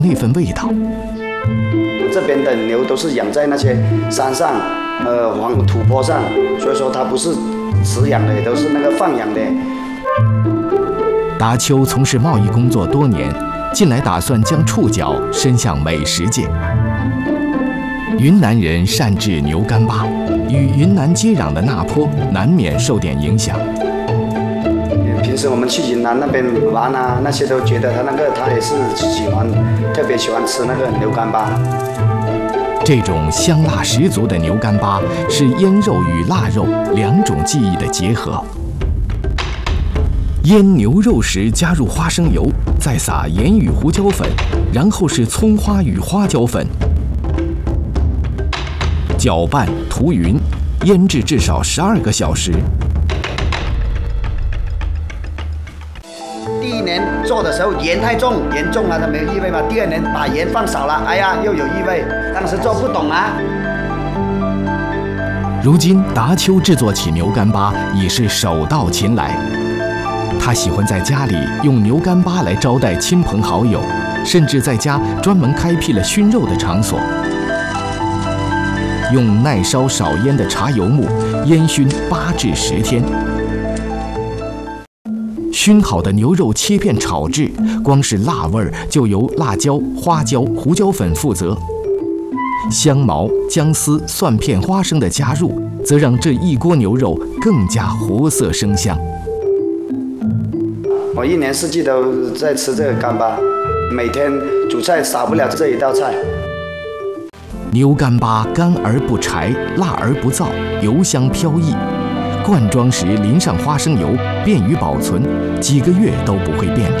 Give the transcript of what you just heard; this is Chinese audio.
那份味道。 这边的牛都是养在那些山上，土坡上，所以说它不是饲养的，都是那个放养的。 达丘从事贸易工作多年，近来打算将触角伸向美食界。云南人善制牛干巴，与云南接壤的那坡难免受点影响。 平时我们去云南那边玩啊，那些都觉得他也是特别喜欢吃那个牛干巴。 这种香辣十足的牛干巴是腌肉与腊肉2种技艺的结合。腌牛肉时加入花生油，再撒盐与胡椒粉，然后是葱花与花椒粉，搅拌涂匀，腌制至少12个小时。 第1年做的时候盐太重，盐重了它没有异味嘛。第2年把盐放少了，哎呀又有异味。当时做不懂啊。 如今达丘制作起牛干巴已是手到擒来。他喜欢在家里用牛干巴来招待亲朋好友，甚至在家专门开辟了熏肉的场所，用耐烧少烟的茶油木烟熏8至10天。熏好的牛肉切片炒制，光是辣味儿就由辣椒、花椒、胡椒粉负责，香茅、姜丝、蒜片、花生的加入，则让这一锅牛肉更加活色生香。 我1年4季都在吃这个干巴，每天煮菜少不了这一道菜。 牛干巴干而不柴，辣而不燥，油香飘逸。灌装时淋上花生油，便于保存，几个月都不会变质。